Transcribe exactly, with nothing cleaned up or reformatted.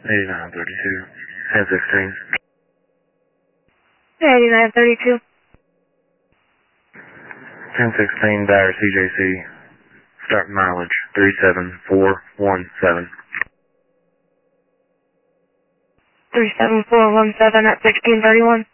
eighty-nine thirty-two, ten sixteen. eighty-nine thirty-two. ten sixteen, Dyer C J C. Start mileage, three seven four one seven. three seven four one seven at sixteen thirty-one.